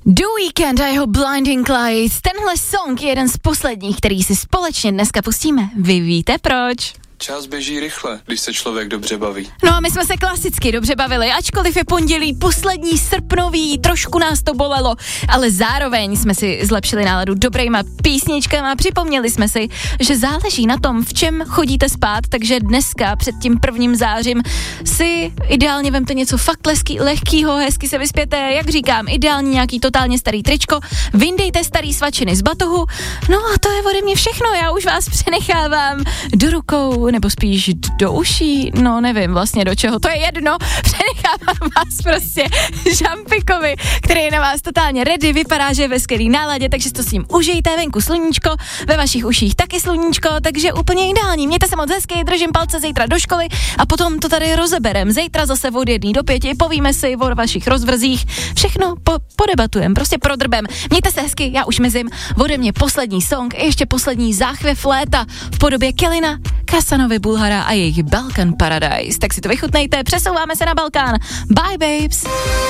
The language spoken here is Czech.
The Weeknd a jeho Blinding Lights. Tenhle song je jeden z posledních, který si společně dneska pustíme. Vy víte proč? Čas běží rychle, když se člověk dobře baví. No a my jsme se klasicky dobře bavili, ačkoliv je pondělí poslední srpnový, trošku nás to bolelo, ale zároveň jsme si zlepšili náladu dobrejma písničkama, připomněli jsme si, že záleží na tom, v čem chodíte spát, takže dneska před tím 1. zářím si ideálně vemte něco fakt lehkýho, hezky se vyspěte, jak říkám, ideálně nějaký totálně starý tričko, vyndejte starý svačiny z batohu, no a to je ode mě všechno, já už vás přenechávám do rukou, nebo spíš do uší, no nevím vlastně do čeho, to je jedno, přenechávám vás prostě Žampikovi, který je na vás totálně ready, vypadá, že je ve skvělý náladě, takže si to s ním užijte, venku sluníčko, ve vašich uších taky sluníčko, takže úplně ideální, mějte se moc hezky, držím palce zítra do školy a potom to tady rozeberem, zítra zase od 1 do 5, povíme si o vašich rozvrzích, všechno podebatujeme, prostě prodrbem, mějte se hezky, já už mizím, ode mě poslední song, ještě poslední záchvěv léta v podobě Kelina, Kasanovi Bulhara a jejich Balkan Paradise. Tak si to vychutnejte, přesouváme se na Balkán. Bye babes!